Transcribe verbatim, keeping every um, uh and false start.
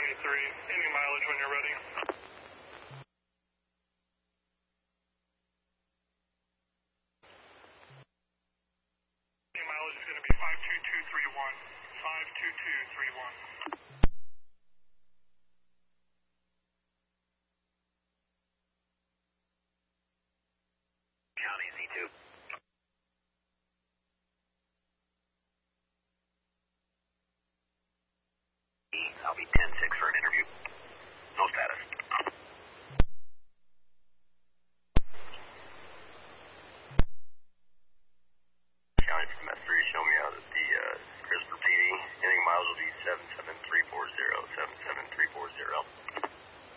seventy-three. Any mileage when you're ready. Any mileage is going to be five two two three one. five two two three one. County Z two. I'll be ten six for an interview.